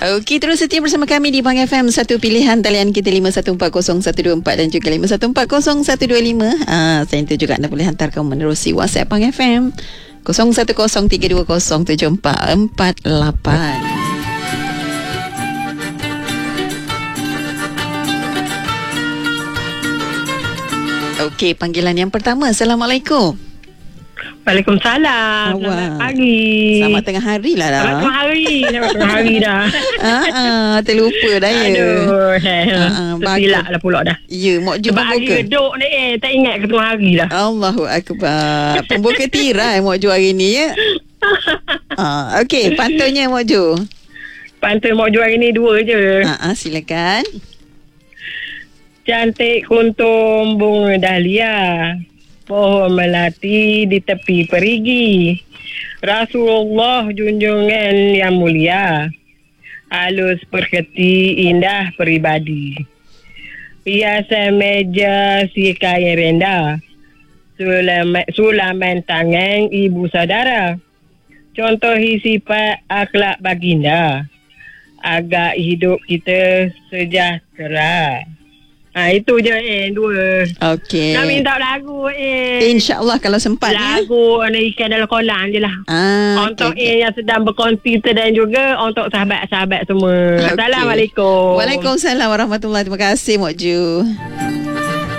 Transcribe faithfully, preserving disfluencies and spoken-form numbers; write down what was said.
Okey, terus setia bersama kami di Pang F M. Satu pilihan talian kita lima satu empat kosong satu dua empat dan juga lima satu empat kosong satu dua lima. Ah, selain itu juga anda boleh hantarkan menerusi WhatsApp Pang F M kosong satu kosong tiga dua kosong tujuh empat empat lapan. Okey, panggilan yang pertama. Assalamualaikum. Waalaikumsalam. Awak. Selamat pagi. Selamat tengah hari lah dah. Selamat tengah hari. Selamat tengah hari dah. Ah, ah, terlupa dah ya. Aduh, eh, Ah, ah, tersilap lah pula dah. Ya, mak jumpa Sebab hari buka. reduk ni eh, tak ingat ke tengah hari dah. Allahu Akbar. Pembuka tirai Mak Jo hari ni ya. Ah, okey, pantunnya Mak Jo. Pantun Mak Jo hari ni dua je. Ah, ah, silakan. Cantik kuntum bunga dahlia, pohon melati di tepi perigi. Rasulullah junjungan yang mulia, halus perketi indah peribadi. Hiasan meja si kaya rendah, sulaman, sulaman tangan ibu saudara. Contohi sifat akhlak baginda, agar hidup kita sejahtera. Ha, itu je eh, dua. Okey. Nak minta lagu eh. InsyaAllah kalau sempat ya. Lagu ada ikan dalam kolam je lah. Ah, Untuk okay, eh yang sedang berkongsi dan juga untuk sahabat-sahabat semua. Okay. Assalamualaikum. Waalaikumsalam warahmatullahi. Terima kasih Mak Jo.